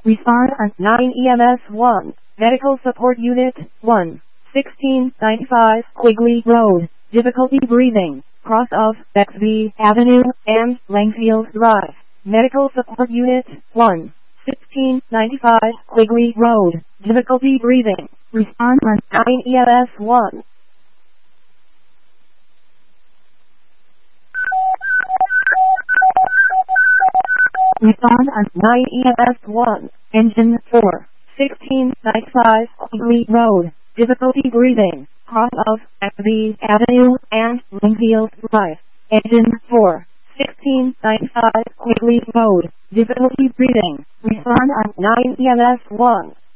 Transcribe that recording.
Respond on 9 EMS 1. Medical Support Unit 1. 1695 Quigley Road. Difficulty breathing. Cross of Bexby Avenue and Langfield Drive. Medical Support Unit 1. 1695 Quigley Road. Difficulty breathing. Respond on 9 EMS 1. Respond on 9 EMS 1. Engine 4. 1695 Quigley Road. Difficulty breathing. Cross of Bexby Avenue and Langfield Drive. Engine 4. 1695 Quigley Road. Difficulty breathing. Respond on 9 EMS 1.